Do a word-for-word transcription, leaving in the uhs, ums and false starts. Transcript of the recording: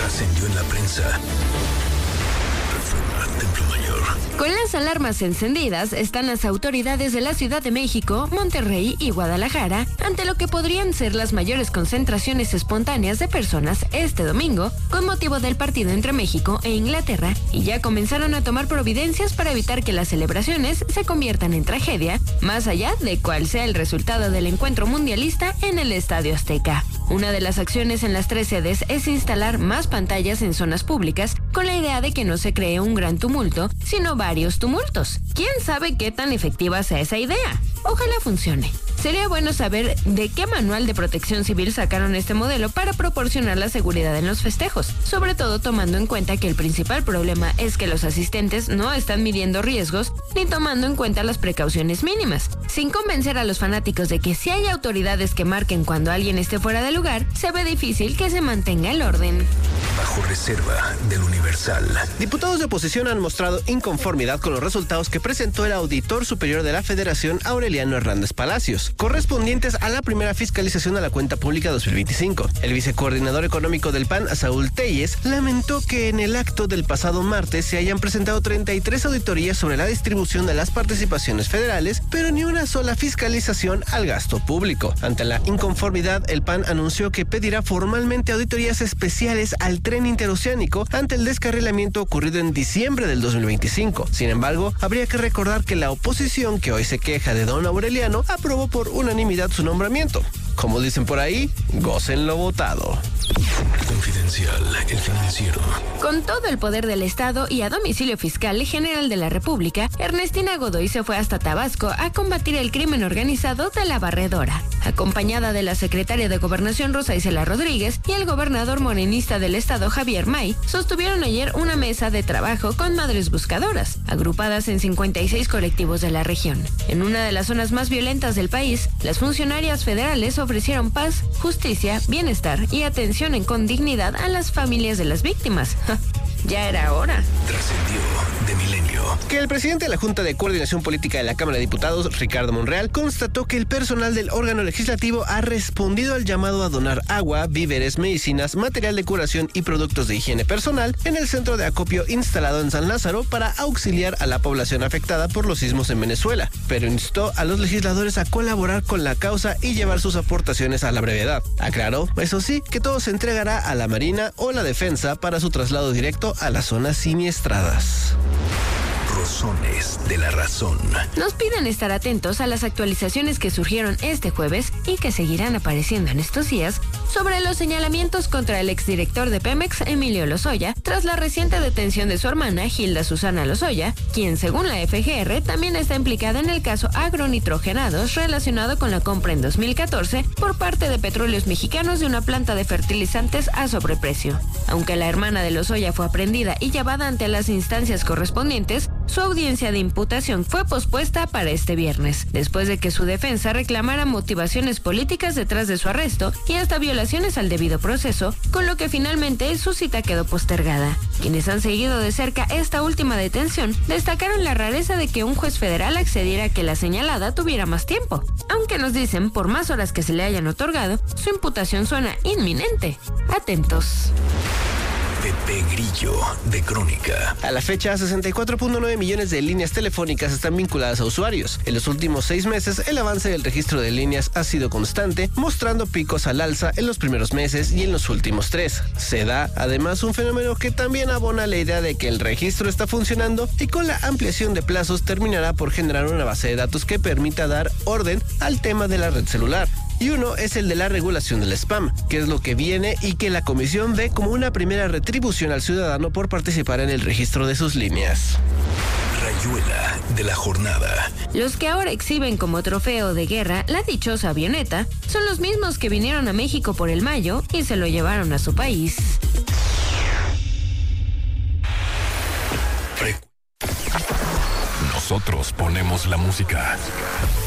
trascendió en la prensa. Reforma, Templo Mayor. Con las alarmas encendidas están las autoridades de la Ciudad de México, Monterrey y Guadalajara ante lo que podrían ser las mayores concentraciones espontáneas de personas este domingo con motivo del partido entre México e Inglaterra, y ya comenzaron a tomar providencias para evitar que las celebraciones se conviertan en tragedia, más allá de cuál sea el resultado del encuentro mundialista en el Estadio Azteca. Una de las acciones en las tres sedes es instalar más pantallas en zonas públicas con la idea de que no se cree un gran tumulto, sino varios tumultos. ¿Quién sabe qué tan efectiva sea esa idea? Ojalá funcione. Sería bueno saber de qué manual de protección civil sacaron este modelo para proporcionar la seguridad en los festejos, sobre todo tomando en cuenta que el principal problema es que los asistentes no están midiendo riesgos ni tomando en cuenta las precauciones mínimas. Sin convencer a los fanáticos de que si hay autoridades que marquen cuando alguien esté fuera de lugar, se ve difícil que se mantenga el orden. Bajo reserva del Universal. Diputados de oposición han mostrado inconformidad con los resultados que presentó el auditor superior de la Federación, Aureliano Hernández Palacios, correspondientes a la primera fiscalización a la cuenta pública dos mil veinticinco. El vicecoordinador económico del P A N, Saúl Telles, lamentó que en el acto del pasado martes se hayan presentado treinta y tres auditorías sobre la distribución de las participaciones federales, pero ni una sola fiscalización al gasto público. Ante la inconformidad, el P A N anunció que pedirá formalmente auditorías especiales al tren interoceánico ante el descarrilamiento ocurrido en diciembre del dos mil veinticinco. Sin embargo, habría que recordar que la oposición, que hoy se queja de don Aureliano, aprobó por unanimidad su nombramiento. Como dicen por ahí, gocen lo votado. Confidencial, el financiero. Con todo el poder del Estado y a domicilio fiscal general de la República, Ernestina Godoy se fue hasta Tabasco a combatir el crimen organizado de la Barredora. Acompañada de la secretaria de Gobernación Rosa Isela Rodríguez y el gobernador morenista del estado Javier May, sostuvieron ayer una mesa de trabajo con madres buscadoras, agrupadas en cincuenta y seis colectivos de la región. En una de las zonas más violentas del país, las funcionarias federales ofrecieron paz, justicia, bienestar y atención en con dignidad a las familias de las víctimas. Ya era hora. Trascendió de Milenio. Que el presidente de la Junta de Coordinación Política de la Cámara de Diputados, Ricardo Monreal, constató que el personal del órgano legislativo ha respondido al llamado a donar agua, víveres, medicinas, material de curación y productos de higiene personal en el centro de acopio instalado en San Lázaro para auxiliar a la población afectada por los sismos en Venezuela, pero instó a los legisladores a colaborar con la causa y llevar sus aportaciones a la brevedad. Aclaró, eso sí, que todo se entregará a la Marina o la Defensa para su traslado directo a las zonas siniestradas. Rosones de la razón. Nos piden estar atentos a las actualizaciones que surgieron este jueves y que seguirán apareciendo en estos días sobre los señalamientos contra el exdirector de Pemex, Emilio Lozoya, tras la reciente detención de su hermana, Hilda Susana Lozoya, quien según la F G R también está implicada en el caso agronitrogenados relacionado con la compra en dos mil catorce por parte de Petróleos Mexicanos de una planta de fertilizantes a sobreprecio. Aunque la hermana de Lozoya fue aprendida y llevada ante las instancias correspondientes, su audiencia de imputación fue pospuesta para este viernes, después de que su defensa reclamara motivaciones políticas detrás de su arresto y hasta violaciones al debido proceso, con lo que finalmente su cita quedó postergada. Quienes han seguido de cerca esta última detención destacaron la rareza de que un juez federal accediera a que la señalada tuviera más tiempo. Aunque nos dicen, por más horas que se le hayan otorgado, su imputación suena inminente. Atentos. Pepe Grillo, de Crónica. A la fecha, sesenta y cuatro punto nueve millones de líneas telefónicas están vinculadas a usuarios. En los últimos seis meses, el avance del registro de líneas ha sido constante, mostrando picos al alza en los primeros meses y en los últimos tres. Se da, además, un fenómeno que también abona la idea de que el registro está funcionando y con la ampliación de plazos terminará por generar una base de datos que permita dar orden al tema de la red celular. Y uno es el de la regulación del spam, que es lo que viene y que la comisión ve como una primera retribución al ciudadano por participar en el registro de sus líneas. Rayuela de la jornada. Los que ahora exhiben como trofeo de guerra la dichosa avioneta son los mismos que vinieron a México por el Mayo y se lo llevaron a su país. Nosotros ponemos la música.